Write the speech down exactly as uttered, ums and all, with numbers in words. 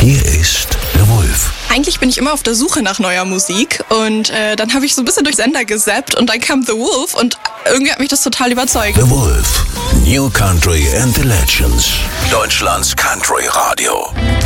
Hier ist der Wolf. Eigentlich bin ich immer auf der Suche nach neuer Musik und äh, dann habe ich so ein bisschen durch Sender gesappt und dann kam The Wolf und irgendwie hat mich das total überzeugt. The Wolf, New Country and the Legends. Deutschlands Country Radio.